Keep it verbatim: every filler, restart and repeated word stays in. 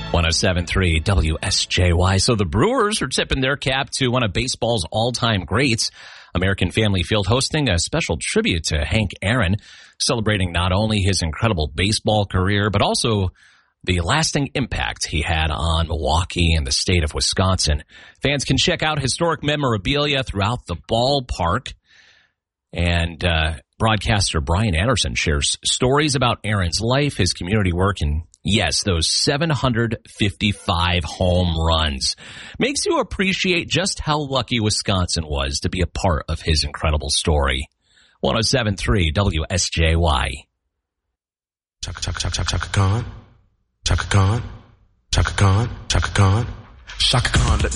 one oh seven point three W S J Y. So the Brewers are tipping their cap to one of baseball's all-time greats. American Family Field hosting a special tribute to Hank Aaron, celebrating not only his incredible baseball career, but also the lasting impact he had on Milwaukee and the state of Wisconsin. Fans can check out historic memorabilia throughout the ballpark. And uh, broadcaster Brian Anderson shares stories about Aaron's life, his community work, and yes, those seven hundred fifty-five home runs. Makes you appreciate just how lucky Wisconsin was to be a part of his incredible story. one oh seven point three W S J Y. Chaka, chaka, chaka, chaka, chaka Khan. Chaka Khan. Chaka Khan. Chaka Khan. Chaka Khan. Let